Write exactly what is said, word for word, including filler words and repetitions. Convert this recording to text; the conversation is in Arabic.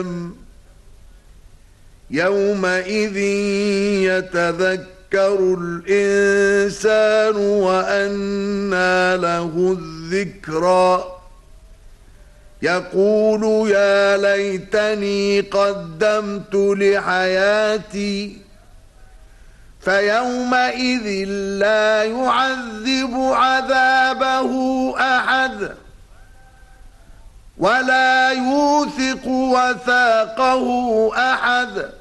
يومئذ يتذكر الإنسان وأنى له الذكرى يقول يا ليتني قدمت لحياتي فيومئذ لا يعذب عذابه أحد ولا يوثق وثاقه أحد.